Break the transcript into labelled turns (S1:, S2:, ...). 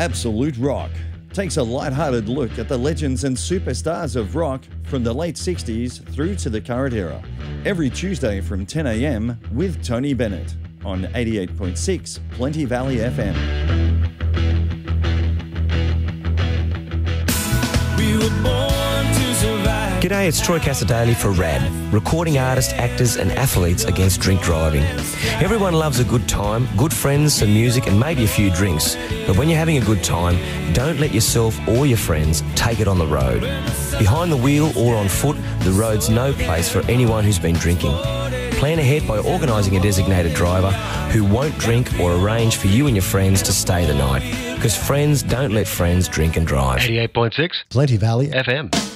S1: Absolute Rock takes a light-hearted look at the legends and superstars of rock from the late 60s through to the current era. Every Tuesday from 10 a.m. with Tony Bennett on 88.6 Plenty Valley FM.
S2: We were born to survive.
S3: G'day, it's Troy Casadali for RAD, recording artists, actors and athletes against drink driving. Everyone loves a good time, good friends, some music and maybe a few drinks. But when you're having a good time, don't let yourself or your friends take it on the road. Behind the wheel or on foot, the road's no place for anyone who's been drinking. Plan ahead by organising a designated driver who won't drink or arrange for you and your friends to stay the night. Because friends don't let friends drink and drive.
S4: 88.6
S5: Plenty Valley
S4: FM.